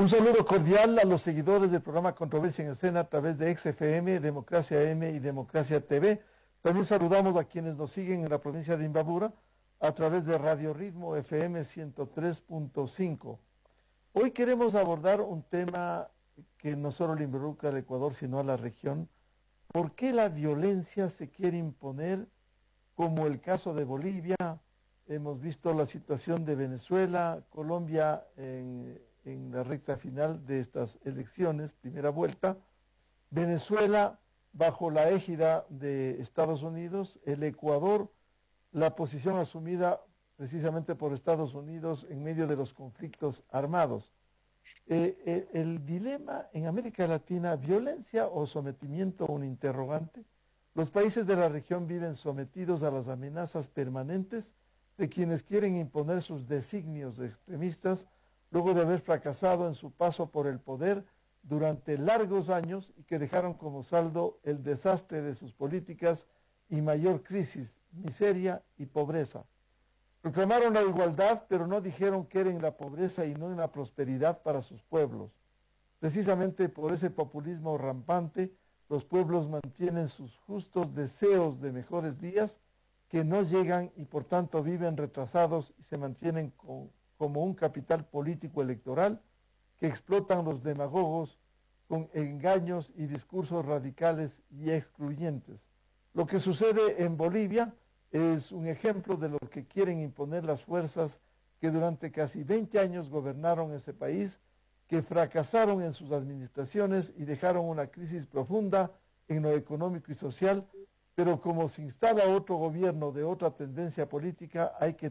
Un saludo cordial a los seguidores del programa Controversia en Escena a través de XFM, Democracia M y Democracia TV. También saludamos a quienes nos siguen en la provincia de Imbabura a través de Radio Ritmo FM 103.5. Hoy queremos abordar un tema que no solo le involucra al Ecuador, sino a la región. ¿Por qué la violencia se quiere imponer, como el caso de Bolivia? Hemos visto la situación de Venezuela, Colombia en la recta final de estas elecciones, primera vuelta. Venezuela bajo la égida de Estados Unidos, el Ecuador, la posición asumida precisamente por Estados Unidos en medio de los conflictos armados. El dilema en América Latina, violencia o sometimiento, un interrogante. Los países de la región viven sometidos a las amenazas permanentes de quienes quieren imponer sus designios extremistas luego de haber fracasado en su paso por el poder durante largos años y que dejaron como saldo el desastre de sus políticas y mayor crisis, miseria y pobreza. Proclamaron la igualdad, pero no dijeron que era en la pobreza y no en la prosperidad para sus pueblos. Precisamente por ese populismo rampante, los pueblos mantienen sus justos deseos de mejores días que no llegan y por tanto viven retrasados y se mantienen como un capital político electoral que explotan los demagogos con engaños y discursos radicales y excluyentes. Lo que sucede en Bolivia es un ejemplo de lo que quieren imponer las fuerzas que durante casi 20 años gobernaron ese país, que fracasaron en sus administraciones y dejaron una crisis profunda en lo económico y social, pero como se instala otro gobierno de otra tendencia política, hay que